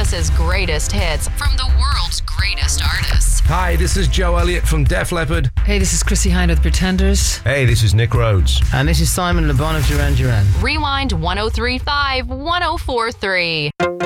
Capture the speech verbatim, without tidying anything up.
Elvis's greatest hits from the world's greatest artists. Hi, this is Joe Elliott from Def Leppard. Hey, this is Chrissy Hynde of Pretenders. Hey, this is Nick Rhodes. And this is Simon Le Bon of Duran Duran. Rewind one oh three point five, one oh four point three.